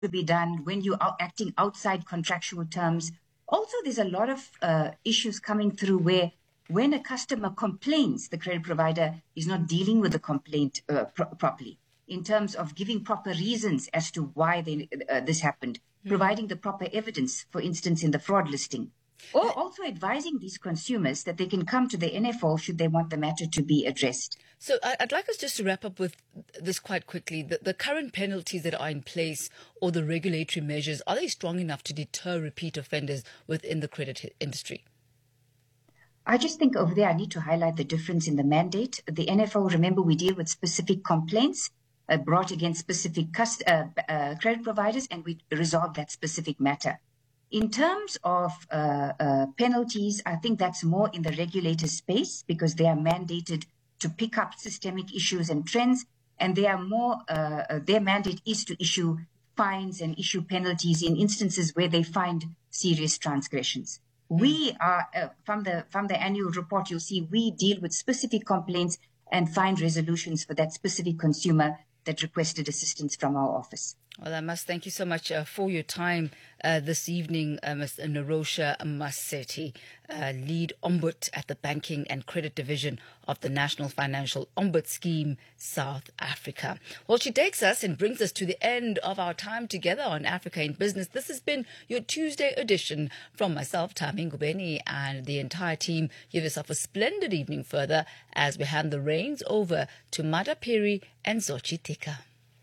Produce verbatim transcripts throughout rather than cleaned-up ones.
to be done when you are acting outside contractual terms. Also, there's a lot of uh, issues coming through where when a customer complains, the credit provider is not dealing with the complaint uh, pro- properly in terms of giving proper reasons as to why they, uh, this happened, mm. providing the proper evidence, for instance, in the fraud listing, or also advising these consumers that they can come to the N F O should they want the matter to be addressed. So I'd like us just to wrap up with this quite quickly. The, the current penalties that are in place or the regulatory measures, are they strong enough to deter repeat offenders within the credit industry? I just think over there I need to highlight the difference in the mandate. The N F O, remember, we deal with specific complaints uh, brought against specific cust- uh, uh, credit providers, and we resolve that specific matter. In terms of uh, uh, penalties, I think that's more in the regulator space because they are mandated to pick up systemic issues and trends, and they are more, uh, uh, their mandate is to issue fines and issue penalties in instances where they find serious transgressions. Mm. We are, uh, from the from the annual report, you'll see we deal with specific complaints and find resolutions for that specific consumer that requested assistance from our office. Well, I must thank you so much uh, for your time uh, this evening, uh, Miz Nerosha Maseti, uh, lead ombud at the Banking and Credit Division of the National Financial Ombud Scheme, South Africa. Well, she takes us and brings us to the end of our time together on Africa in Business. This has been your Tuesday edition. From myself, Tami Ngubeni, and the entire team. Give yourself a splendid evening further as we hand the reins over to Mada Piri and Zochi Tika.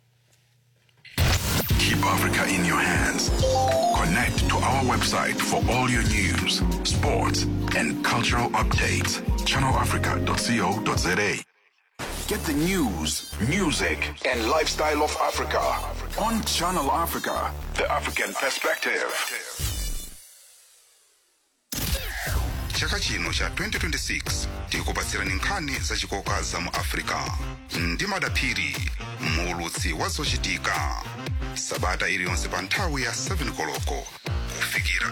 Keep Africa in your hands. Connect to our website for all your news, sports, and cultural updates. channel africa dot co dot za. Get the news, music, and lifestyle of Africa on Channel Africa, the African perspective. Chaka chino cha twenty twenty-six tikupatsirani nkhani zachikoka za mu Africa ndi Madaphiri, muulutsi wa zochitika sabata iliyonse pa nthawi ya seven koloko kufikira